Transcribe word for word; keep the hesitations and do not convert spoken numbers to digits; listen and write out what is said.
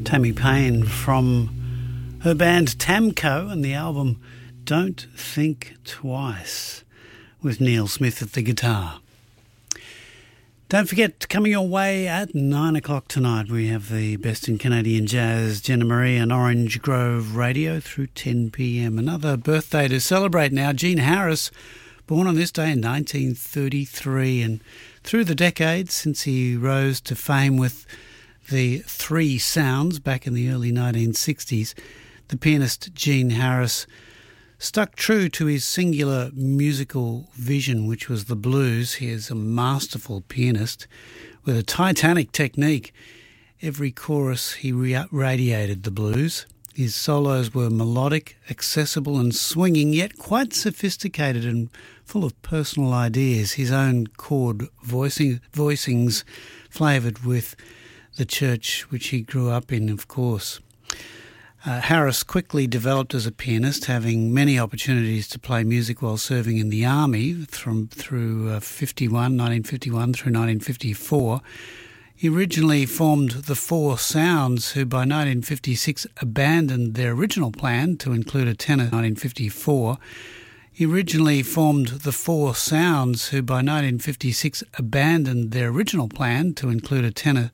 Tammy Payne from her band Tamco and the album Don't Think Twice with Neil Smith at the guitar. Don't forget, coming your way at nine o'clock tonight, we have the best in Canadian jazz, Jenna Marie and Orange Grove Radio through ten p.m. Another birthday to celebrate now, Gene Harris, born on this day in nineteen thirty-three, and through the decades since he rose to fame with the Three Sounds back in the early nineteen sixties, the pianist Gene Harris stuck true to his singular musical vision, which was the blues. He is a masterful pianist with a titanic technique. Every chorus he re- radiated the blues. His solos were melodic, accessible and swinging, yet quite sophisticated and full of personal ideas. His own chord voicing, voicings flavoured with the church which he grew up in, of course. Uh, Harris quickly developed as a pianist, having many opportunities to play music while serving in the army from through uh, fifty-one, nineteen fifty-one through nineteen fifty-four. He originally formed the Four Sounds, who by nineteen fifty-six abandoned their original plan to include a tenor. nineteen fifty-four. He originally formed the Four Sounds, who by nineteen fifty-six abandoned their original plan to include a tenor